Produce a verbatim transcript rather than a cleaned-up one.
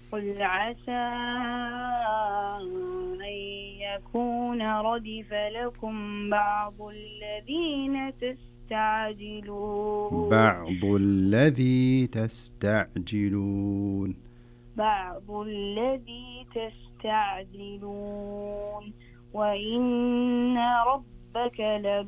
قل عسى أن يكون ردف لكم بعض الذين تستعجلون بعض الذي تستعجلون بعض الذي تستعجلون وإن ربك لذو